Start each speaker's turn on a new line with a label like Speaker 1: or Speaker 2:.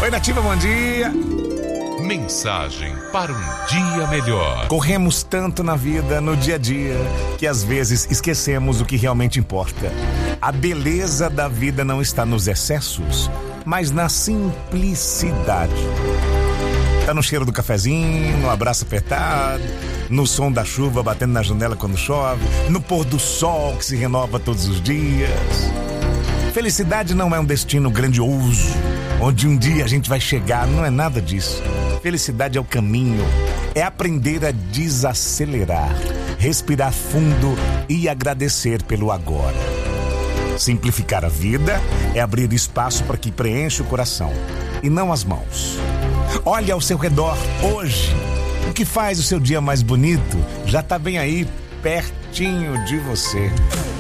Speaker 1: Oi, Nativa, bom dia.
Speaker 2: Mensagem para um dia melhor.
Speaker 1: Corremos tanto na vida, no dia a dia, que às vezes esquecemos o que realmente importa. A beleza da vida não está nos excessos, mas na simplicidade. Tá no cheiro do cafezinho, no abraço apertado, no som da chuva batendo na janela quando chove, no pôr do sol que se renova todos os dias. Felicidade não é um destino grandioso, onde um dia a gente vai chegar, não é nada disso. Felicidade é o caminho, é aprender a desacelerar, respirar fundo e agradecer pelo agora. Simplificar a vida é abrir espaço para que preencha o coração e não as mãos. Olha ao seu redor hoje. O que faz o seu dia mais bonito já está bem aí, pertinho de você.